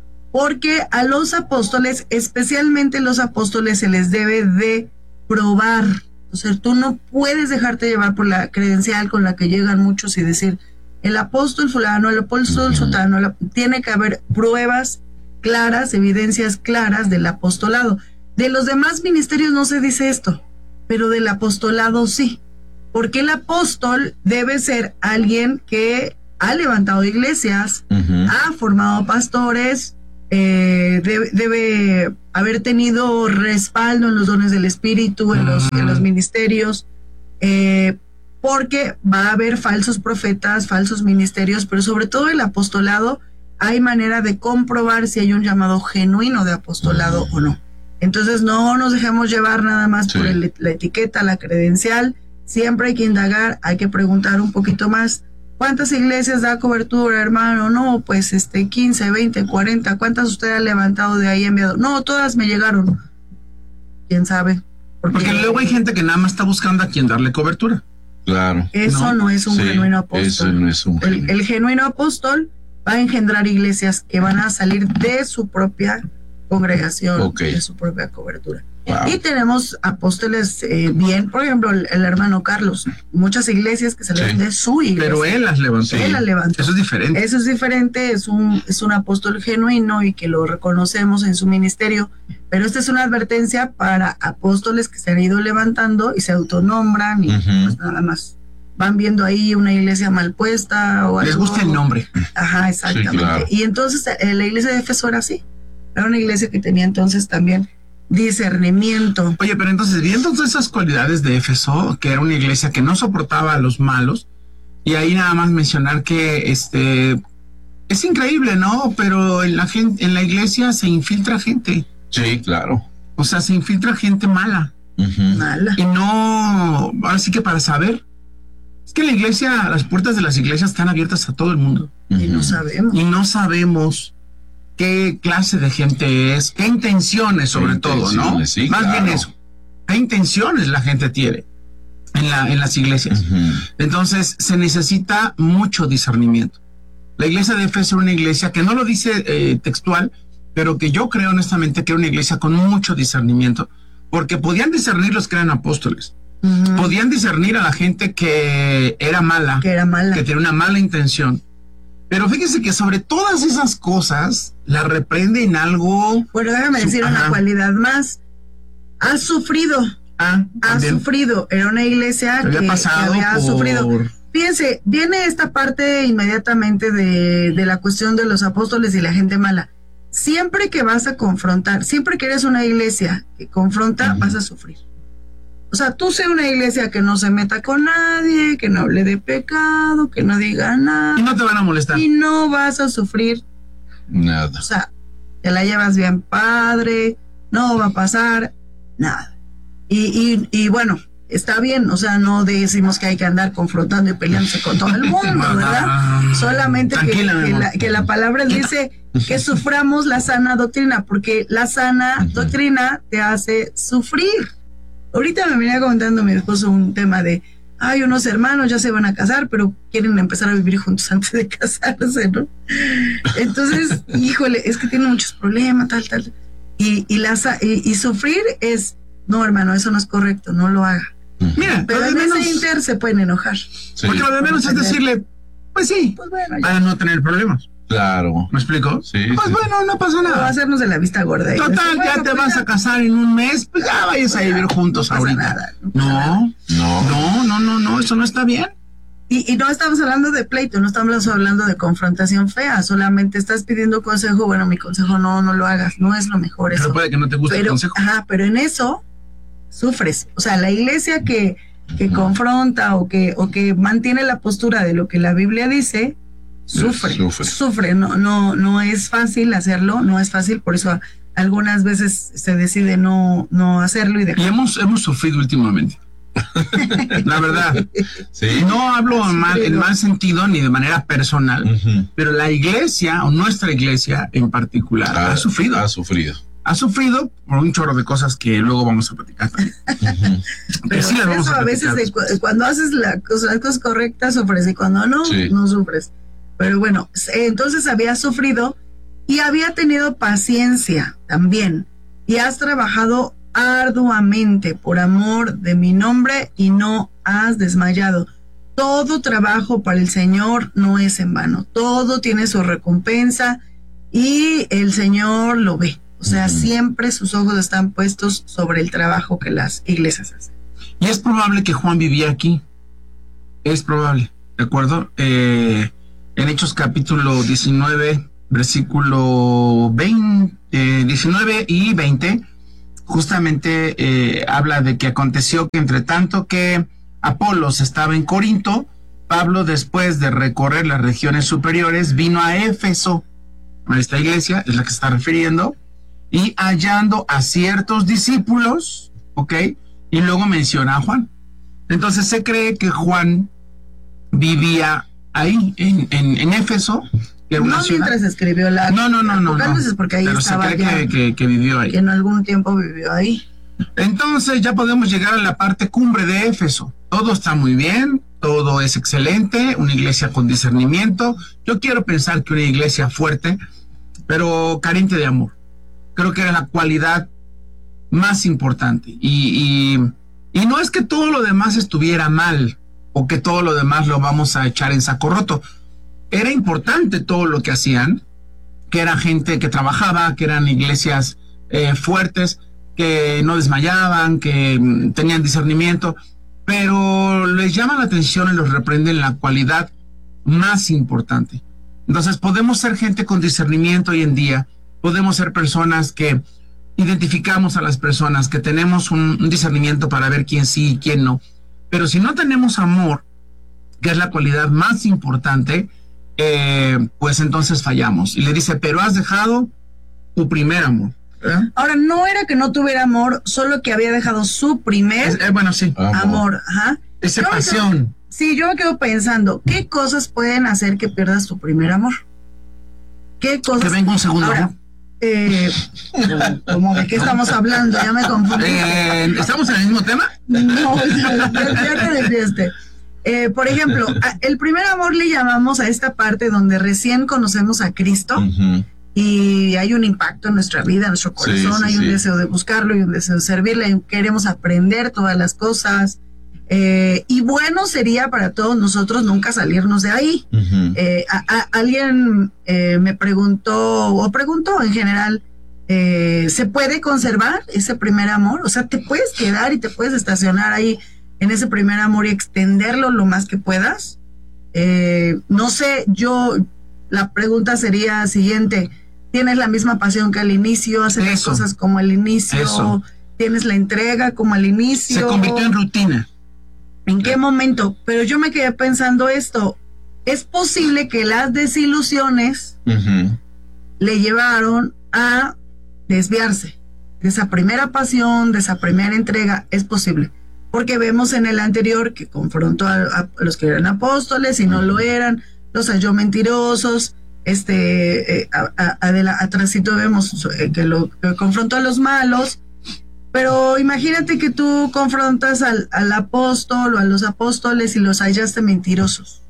Porque a los apóstoles, especialmente los apóstoles, se les debe de probar. O sea, tú no puedes dejarte llevar por la credencial con la que llegan muchos y decir, el apóstol fulano, el apóstol sotano, la... tiene que haber pruebas claras, evidencias claras del apostolado. De los demás ministerios no se dice esto, pero del apostolado sí. porque el apóstol debe ser alguien que ha levantado iglesias, uh-huh. ha formado pastores, eh, debe, debe haber tenido respaldo en los dones del Espíritu, en, uh-huh. los, en los ministerios, eh, porque va a haber falsos profetas, falsos ministerios, pero sobre todo el apostolado, hay manera de comprobar si hay un llamado genuino de apostolado uh-huh. o no. Entonces no nos dejemos llevar nada más sí. por el, la etiqueta, la credencial. Siempre hay que indagar, hay que preguntar un poquito más. ¿Cuántas iglesias da cobertura, hermano? No, pues este quince, veinte, cuarenta. ¿Cuántas usted ha levantado de ahí enviado? No, todas me llegaron. ¿Quién sabe? Porque, Porque luego hay gente que nada más está buscando a quien darle cobertura. Claro. Eso no, no es un sí, genuino apóstol. Eso no es un genuino. El, el genuino apóstol va a engendrar iglesias que van a salir de su propia congregación, okay. de su propia cobertura. Wow. Y tenemos apóstoles eh, bien, por ejemplo, el, el hermano Carlos, muchas iglesias que se sí. de su iglesia. Pero él las levantó. Él las levantó. Eso es diferente. Eso es diferente, es un, es un apóstol genuino y que lo reconocemos en su ministerio, pero esta es una advertencia para apóstoles que se han ido levantando y se autonombran y uh-huh. pues nada más van viendo ahí una iglesia mal puesta o algo. Les gusta el nombre. Ajá, exactamente. Sí, claro. Y entonces eh, la iglesia de Éfeso era así. Era una iglesia que tenía entonces también discernimiento. Oye, pero entonces, viendo todas esas cualidades de Éfeso, que era una iglesia que no soportaba a los malos, y ahí nada más mencionar que este es increíble, ¿no? Pero en la gente, en la iglesia se infiltra gente. Sí, claro. O sea, se infiltra gente mala. Uh-huh. Mala. Y no, ahora sí que para saber, es que la iglesia, las puertas de las iglesias están abiertas a todo el mundo. Uh-huh. Y no sabemos. Y no sabemos qué clase de gente es, qué intenciones sobre qué todo, intenciones, ¿no? Sí, Más claro. bien eso. ¿Qué intenciones la gente tiene en, la, en las iglesias? Uh-huh. Entonces, se necesita mucho discernimiento. La iglesia de Éfeso era una iglesia que no lo dice eh, textual, pero que yo creo honestamente que era una iglesia con mucho discernimiento, porque podían discernir los que eran apóstoles. Uh-huh. Podían discernir a la gente que era mala, que era mala, que tenía una mala intención. Pero fíjese que sobre todas esas cosas la reprenden algo. Bueno, déjame decir Ajá. una cualidad más. Ha sufrido. Ah, ha también. sufrido. Era una iglesia había que, pasado que había por... sufrido. Fíjense, viene esta parte inmediatamente de, de la cuestión de los apóstoles y la gente mala. Siempre que vas a confrontar, siempre que eres una iglesia que confronta, uh-huh. vas a sufrir. O sea, tú sé una iglesia que no se meta con nadie, que no hable de pecado, que no diga nada. Y no te van a molestar. Y no vas a sufrir nada. O sea, te la llevas bien padre, no va a pasar nada. Y, y, y bueno, está bien, o sea, no decimos que hay que andar confrontando y peleándose con todo el mundo, ¿verdad? Solamente que, que, la, que la palabra dice que suframos la sana doctrina, porque la sana uh-huh. doctrina te hace sufrir. Ahorita me venía comentando mi esposo un tema de, ay, unos hermanos ya se van a casar, pero quieren empezar a vivir juntos antes de casarse, ¿no? Entonces, híjole, es que tienen muchos problemas, tal, tal. Y, y, la, y, y sufrir es, no, hermano, eso no es correcto, no lo haga. Mira, pero en menos, ese inter se pueden enojar. Sí. Porque lo de menos es decirle, pues sí, pues bueno, para no tener problemas. Claro. ¿Me explico? Sí. Pues sí. bueno, no pasa nada. No va a hacernos de la vista gorda. Total, decir, ya bueno, te pues vas ya. a casar en un mes, pues ya vayas a vivir juntos no ahorita. Nada, no, no, no, no, no, no, no, eso no está bien. Y, y no estamos hablando de pleito, no estamos hablando de confrontación fea, solamente estás pidiendo consejo, bueno, mi consejo no, no lo hagas, no es lo mejor eso. Pero puede que no te guste pero, el consejo. Ajá, pero en eso sufres. O sea, la iglesia que, que confronta o que, o que mantiene la postura de lo que la Biblia dice, sufre, sufre, sufre. No, no, no es fácil hacerlo, no es fácil, por eso algunas veces se decide no, no hacerlo y dejar. Y hemos, hemos sufrido últimamente. La verdad. ¿Sí? No hablo en mal, en mal sentido ni de manera personal, uh-huh. pero la iglesia o nuestra iglesia en particular ha, ha sufrido. Ha sufrido. Ha sufrido por un chorro de cosas que luego vamos a platicar también. Uh-huh. Pero sí las vamos eso a, a veces de, cuando haces la cosa, las cosas correctas sufres y cuando no, sí. no sufres. Pero bueno, entonces había sufrido y había tenido paciencia también y has trabajado arduamente por amor de mi nombre y no has desmayado. Todo trabajo para el Señor no es en vano, todo tiene su recompensa y el Señor lo ve. O sea, uh-huh. siempre sus ojos están puestos sobre el trabajo que las iglesias hacen. Y es probable que Juan vivía aquí. es probable, ¿de acuerdo? Eh, en Hechos capítulo diecinueve, versículo veinte, eh, diecinueve y veinte, justamente eh, habla de que aconteció que entre tanto que Apolos estaba en Corinto, Pablo, después de recorrer las regiones superiores, vino a Éfeso, a esta iglesia, es la que se está refiriendo, y hallando a ciertos discípulos, ¿ok? Y luego menciona a Juan. Entonces se cree que Juan vivía ahí, en, en, en Éfeso, que era una no ciudad. mientras escribió la No, no, no, no. Apocalipsis, no. porque ahí Pero estaba se cree ya, que, que, que vivió ahí. que en algún tiempo vivió ahí. Entonces ya podemos llegar a la parte cumbre de Éfeso. Todo está muy bien, todo es excelente, una iglesia con discernimiento. Yo quiero pensar que una iglesia fuerte, pero carente de amor. Creo que era la cualidad más importante. Y, y, y no es que todo lo demás estuviera mal, o que todo lo demás lo vamos a echar en saco roto. Era importante todo lo que hacían, que era gente que trabajaba, que eran iglesias eh, fuertes, que no desmayaban, que mm, tenían discernimiento, pero les llama la atención y los reprenden la cualidad más importante. Entonces podemos ser gente con discernimiento hoy en día, podemos ser personas que identificamos a las personas, que tenemos un, un discernimiento para ver quién sí y quién no, pero si no tenemos amor, que es la cualidad más importante, eh, pues entonces fallamos. Y le dice, pero has dejado tu primer amor. ¿Eh? Ahora, no era que no tuviera amor, solo que había dejado su primer es, eh, bueno, sí. amor. amor. Ajá. Esa yo pasión. Quedo, sí, yo me quedo pensando, ¿qué cosas pueden hacer que pierdas tu primer amor? ¿Qué cosas? Que venga un segundo Ahora, amor. Eh, ¿Cómo de qué estamos hablando? Ya me confundí. Eh, ¿Estamos en el mismo tema? No, ya, ya te desviaste. Eh, por ejemplo, a, el primer amor le llamamos a esta parte donde recién conocemos a Cristo. Uh-huh. Y hay un impacto en nuestra vida, en nuestro corazón, sí, sí, hay un sí. deseo de buscarlo y un deseo de servirle, queremos aprender todas las cosas. Eh, y bueno sería para todos nosotros nunca salirnos de ahí. Uh-huh. Eh, a, a, alguien eh, me preguntó, o preguntó en general, eh, ¿se puede conservar ese primer amor? O sea, ¿te puedes quedar y te puedes estacionar ahí en ese primer amor y extenderlo lo más que puedas? Eh, no sé, yo, la pregunta sería siguiente: ¿tienes la misma pasión que al inicio? ¿Haces las cosas como al inicio? Eso. ¿Tienes la entrega como al inicio? Se convirtió en rutina. ¿En qué momento? Pero yo me quedé pensando esto. Es posible que las desilusiones uh-huh. le llevaron a desviarse de esa primera pasión, de esa primera entrega. Es posible. Porque vemos en el anterior que confrontó a, a los que eran apóstoles y no uh-huh. lo eran, los halló mentirosos. Este, eh, a, a, a, atrásito vemos eh, que lo que confrontó a los malos. Pero imagínate que tú confrontas al, al apóstol o a los apóstoles y los hallaste mentirosos.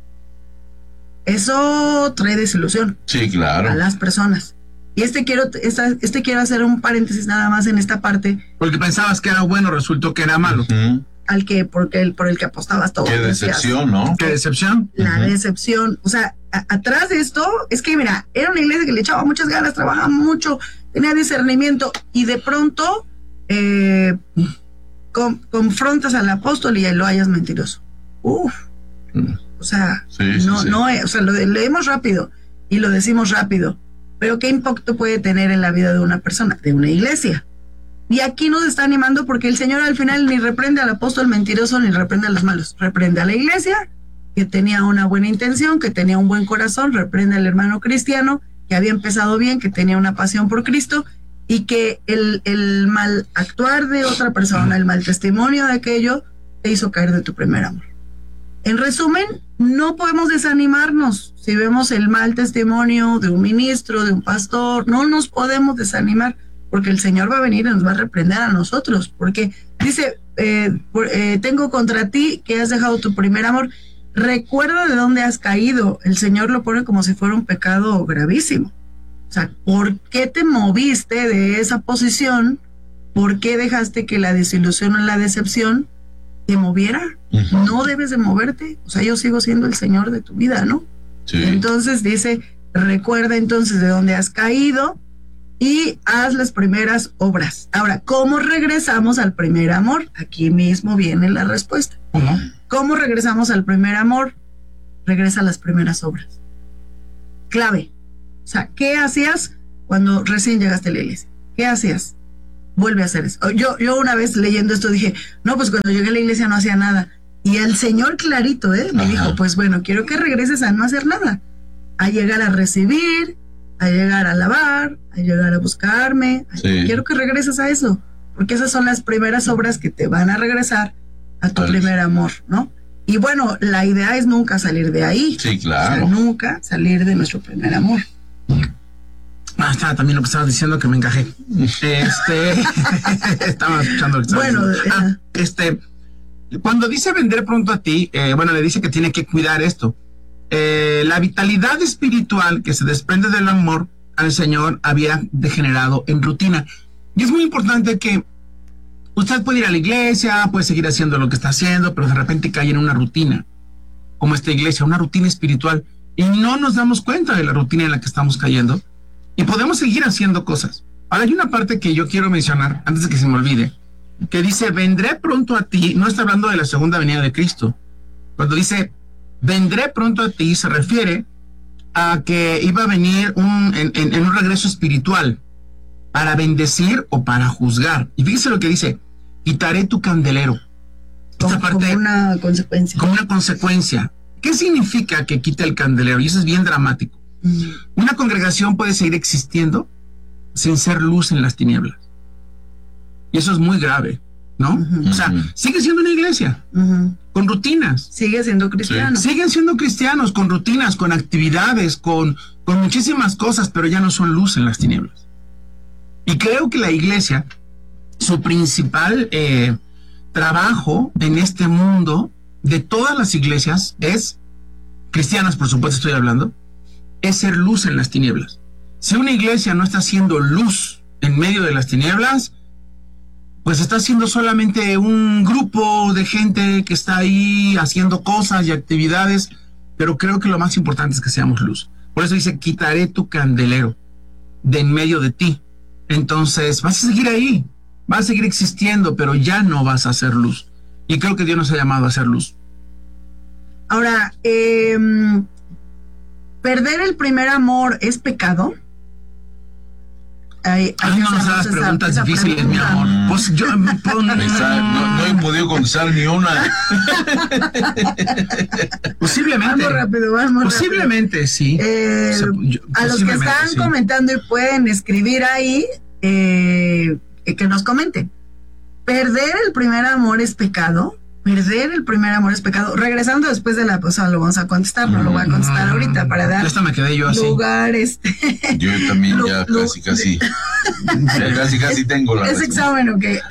Eso trae desilusión. Sí, claro. A las personas. Y este quiero, esta, este quiero hacer un paréntesis nada más en esta parte. Porque pensabas que era bueno, resultó que era malo. Uh-huh. Al que, porque el, por el que apostabas todo. Qué decepción, ¿no? Qué decepción. La uh-huh. decepción. O sea, a, atrás de esto, es que mira, era una iglesia que le echaba muchas ganas, trabajaba mucho, tenía discernimiento, y de pronto Eh, con, confrontas al apóstol y lo hayas mentiroso. Uf. Mm. O sea, sí, no, sí, sí. no es, o sea, lo leemos rápido y lo decimos rápido, pero ¿qué impacto puede tener en la vida de una persona, de una iglesia? Y aquí nos está animando porque el Señor al final ni reprende al apóstol mentiroso ni reprende a los malos, reprende a la iglesia que tenía una buena intención, que tenía un buen corazón, reprende al hermano cristiano que había empezado bien, que tenía una pasión por Cristo, y que el, el mal actuar de otra persona, el mal testimonio de aquello, te hizo caer de tu primer amor. En resumen, no podemos desanimarnos si vemos el mal testimonio de un ministro, de un pastor. No nos podemos desanimar, porque el Señor va a venir y nos va a reprender a nosotros, porque dice, eh, eh, tengo contra ti que has dejado tu primer amor. Recuerda de dónde has caído. El Señor lo pone como si fuera un pecado gravísimo. O sea, ¿por qué te moviste de esa posición? ¿Por qué dejaste que la desilusión o la decepción te moviera? Uh-huh. No debes de moverte. O sea, yo sigo siendo el Señor de tu vida, ¿no? Sí. Entonces dice, recuerda entonces de dónde has caído y haz las primeras obras. Ahora, ¿cómo regresamos al primer amor? Aquí mismo viene la respuesta. Uh-huh. ¿Cómo regresamos al primer amor? Regresa a las primeras obras. Clave. O sea, ¿qué hacías cuando recién llegaste a la iglesia? ¿Qué hacías? Vuelve a hacer eso. Yo, yo una vez leyendo esto dije, no, pues cuando llegué a la iglesia no hacía nada. Y el Señor clarito, ¿eh? Me Ajá. dijo, pues bueno, quiero que regreses a no hacer nada. A llegar a recibir, a llegar a alabar, a llegar a buscarme. Sí. Quiero que regreses a eso. Porque esas son las primeras obras que te van a regresar a tu Tal primer amor, ¿no? Y bueno, la idea es nunca salir de ahí. Sí, claro. O sea, nunca salir de nuestro primer amor. Ah, está también lo que estabas diciendo que me encajé. Este, estaba escuchando lo que estabas Bueno, diciendo. Ah, este, cuando dice vender pronto a ti, eh, bueno, le dice que tiene que cuidar esto. Eh, la vitalidad espiritual que se desprende del amor al Señor había degenerado en rutina. Y es muy importante que usted puede ir a la iglesia, puede seguir haciendo lo que está haciendo, pero de repente cae en una rutina, como esta iglesia, una rutina espiritual, y no nos damos cuenta de la rutina en la que estamos cayendo. Y podemos seguir haciendo cosas. Ahora hay una parte que yo quiero mencionar, antes de que se me olvide, que dice, vendré pronto a ti, no está hablando de la segunda venida de Cristo. Cuando dice, vendré pronto a ti, se refiere a que iba a venir un, en, en, en un regreso espiritual, para bendecir o para juzgar. Y fíjese lo que dice, quitaré tu candelero. Esta como, parte, como una consecuencia. Como una consecuencia. ¿Qué significa que quite el candelero? Y eso es bien dramático. Una congregación puede seguir existiendo sin ser luz en las tinieblas. Y eso es muy grave, ¿no? Uh-huh. O sea, sigue siendo una iglesia, uh-huh. con rutinas. Sigue siendo cristiano. Sí. Siguen siendo cristianos, con rutinas, con actividades, con, con muchísimas cosas, pero ya no son luz en las tinieblas. Y creo que la iglesia, su principal eh, trabajo en este mundo, de todas las iglesias, es, cristianas por supuesto estoy hablando, es ser luz en las tinieblas. Si una iglesia no está haciendo luz en medio de las tinieblas, pues está siendo solamente un grupo de gente que está ahí haciendo cosas y actividades, pero creo que lo más importante es que seamos luz. Por eso dice, quitaré tu candelero de en medio de ti. Entonces vas a seguir ahí, vas a seguir existiendo, pero ya no vas a hacer luz. Y creo que Dios nos ha llamado a hacer luz. Ahora, eh... ¿perder el primer amor es pecado? Ay, ay, no nos hagas preguntas esa, difíciles, esa pregunta. Mi amor. Pues yo pon... Esa, no, no he podido contestar ni una. Posiblemente. Vamos rápido, vamos Posiblemente, rápido. sí. Eh, o sea, yo, a los que están sí. comentando y pueden escribir ahí, eh, que nos comenten. ¿Perder el primer amor es pecado? Perder el primer amor es pecado. Regresando después de la cosa, lo vamos a contestar, no lo voy a contestar mm, ahorita para dar esta me quedé yo así. lugar. Este, yo también lo, ya lo, casi, casi, ya casi, casi tengo la ese examen, ¿o qué?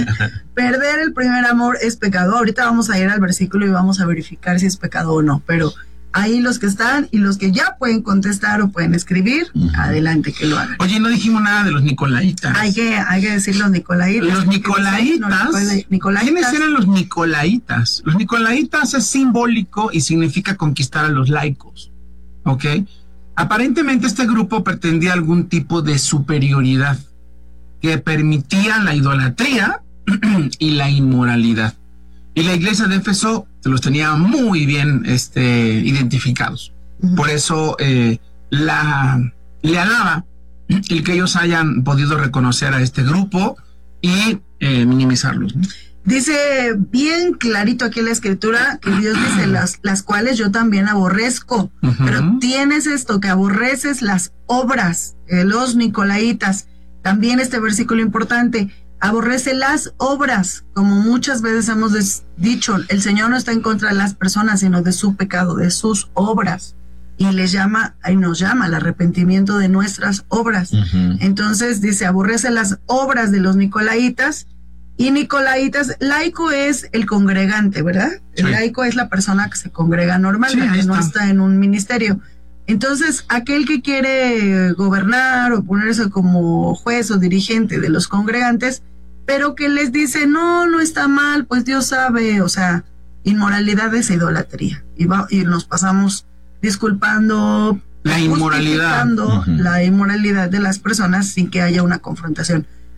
Perder el primer amor es pecado. Ahorita vamos a ir al versículo y vamos a verificar si es pecado o no, pero ahí los que están y los que ya pueden contestar o pueden escribir, uh-huh. adelante que lo hagan. Oye, no dijimos nada de los nicolaitas. Hay que, hay que decir los nicolaitas. Los nicolaitas, no, nicolaitas. ¿Quiénes eran los nicolaitas? Los nicolaitas es simbólico y significa conquistar a los laicos, ¿ok? Aparentemente este grupo pretendía algún tipo de superioridad que permitía la idolatría y la inmoralidad. Y la iglesia de Éfeso los tenía muy bien este, identificados. Uh-huh. Por eso eh, la, le alaba el que ellos hayan podido reconocer a este grupo y eh, minimizarlos, ¿no? Dice bien clarito aquí en la escritura que Dios dice las, las cuales yo también aborrezco. Uh-huh. Pero tienes esto, que aborreces las obras, eh, los nicolaitas. También este versículo importante, aborrece las obras, como muchas veces hemos des- dicho, el Señor no está en contra de las personas, sino de su pecado, de sus obras, y les llama, y nos llama al arrepentimiento de nuestras obras. Uh-huh. Entonces dice, aborrece las obras de los nicolaitas, y nicolaitas, laico es el congregante, ¿verdad? Sí. El laico es la persona que se congrega normal, sí, que no está en un ministerio. Entonces, aquel que quiere gobernar o ponerse como juez o dirigente de los congregantes, pero que les dice, no, no está mal, pues Dios sabe, o sea, inmoralidad es idolatría. Y, va, y nos pasamos disculpando, la inmoralidad. Uh-huh. la inmoralidad de las personas sin que haya una confrontación.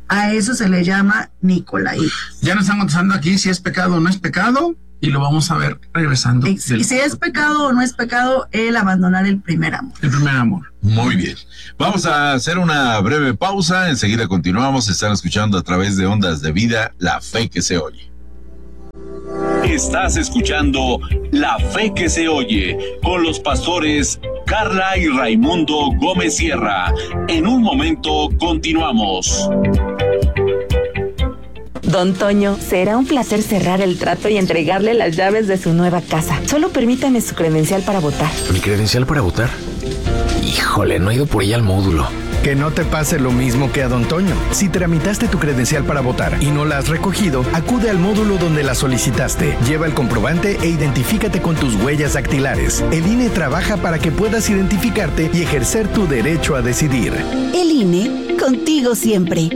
A eso se le llama nicolaítas. Ya nos están contestando aquí si es pecado o no es pecado, y lo vamos a ver regresando. Y, y si es pecado o no es pecado el abandonar el primer amor. El primer amor. Muy bien. Vamos a hacer una breve pausa. Enseguida continuamos. Están escuchando a través de Ondas de Vida, La Fe que se oye. Estás escuchando La Fe que se oye con los pastores Carla y Raimundo Gómez Sierra. En un momento continuamos. Don Toño, será un placer cerrar el trato y entregarle las llaves de su nueva casa. Solo permítame su credencial para votar. ¿Mi credencial para votar? Híjole, no he ido por ella al módulo. Que no te pase lo mismo que a Don Toño. Si tramitaste tu credencial para votar y no la has recogido, acude al módulo donde la solicitaste. Lleva el comprobante e identifícate con tus huellas dactilares. El I N E trabaja para que puedas identificarte y ejercer tu derecho a decidir. El I N E, contigo siempre.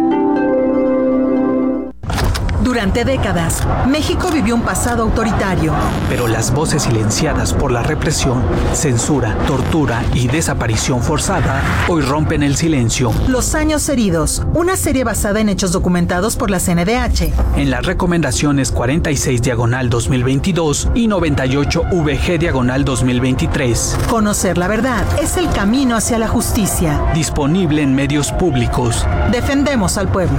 Durante décadas, México vivió un pasado autoritario. Pero las voces silenciadas por la represión, censura, tortura y desaparición forzada hoy rompen el silencio. Los años heridos, una serie basada en hechos documentados por la C N D H. En las recomendaciones cuarenta y seis diagonal dos mil veintidós y noventa y ocho V G diagonal dos mil veintitrés. Conocer la verdad es el camino hacia la justicia. Disponible en medios públicos. Defendemos al pueblo.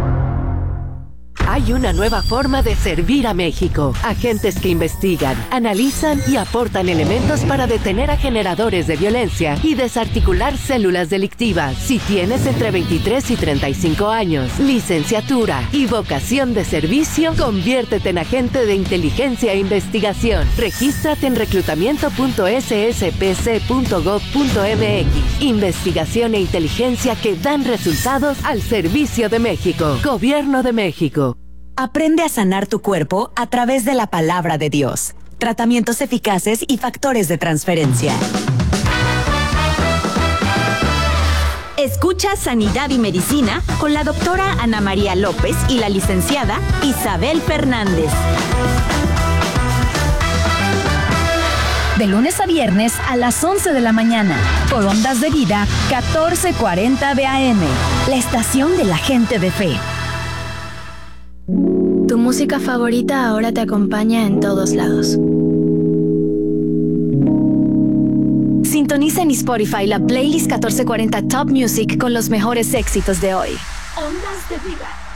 Hay una nueva forma de servir a México. Agentes que investigan, analizan y aportan elementos para detener a generadores de violencia y desarticular células delictivas. Si tienes entre veintitrés y treinta y cinco años, licenciatura y vocación de servicio, conviértete en agente de inteligencia e investigación. Regístrate en reclutamiento punto s s p c punto gov punto m x. Investigación e inteligencia que dan resultados al servicio de México. Gobierno de México. Aprende a sanar tu cuerpo a través de la palabra de Dios. Tratamientos eficaces y factores de transferencia. Escucha Sanidad y Medicina con la doctora Ana María López y la licenciada Isabel Fernández. De lunes a viernes a las once de la mañana, por Ondas de Vida, catorce cuarenta de A M, la estación de la gente de fe. Tu música favorita ahora te acompaña en todos lados. Sintoniza en Spotify la playlist catorce cuarenta Top Music con los mejores éxitos de hoy. Ondas de Vida.